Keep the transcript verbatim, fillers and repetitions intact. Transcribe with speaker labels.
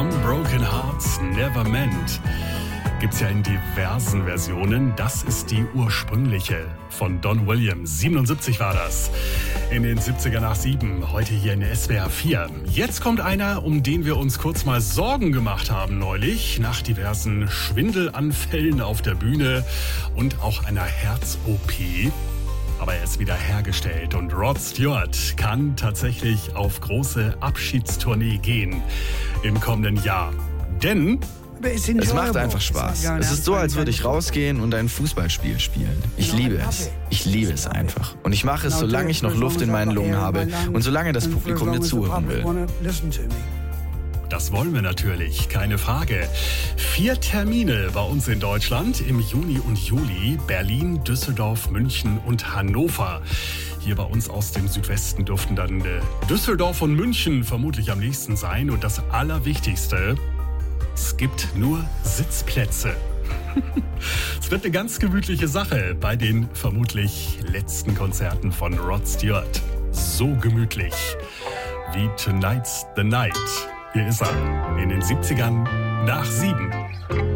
Speaker 1: Some Broken Hearts Never Meant. Gibt's ja in diversen Versionen. Das ist die ursprüngliche von Don Williams. siebenundsiebzig war das. In den siebziger nach sieben. Heute hier in S W R vier. Jetzt kommt einer, um den wir uns kurz mal Sorgen gemacht haben neulich. Nach diversen Schwindelanfällen auf der Bühne und auch einer Herz-O P. Aber er ist wieder hergestellt und Rod Stewart kann tatsächlich auf große Abschiedstournee gehen im kommenden Jahr. Denn
Speaker 2: es macht einfach Spaß. Es ist so, als würde ich rausgehen und ein Fußballspiel spielen. Ich liebe es. Ich liebe es einfach. Und ich mache es, solange ich noch Luft in meinen Lungen habe und solange das Publikum mir zuhören will.
Speaker 1: Das wollen wir natürlich, keine Frage. Vier Termine bei uns in Deutschland im Juni und Juli. Berlin, Düsseldorf, München und Hannover. Hier bei uns aus dem Südwesten dürften dann äh, Düsseldorf und München vermutlich am nächsten sein. Und das Allerwichtigste: es gibt nur Sitzplätze. Es wird eine ganz gemütliche Sache bei den vermutlich letzten Konzerten von Rod Stewart. So gemütlich wie Tonight's the Night. Hier ist er in den siebzigern nach sieben.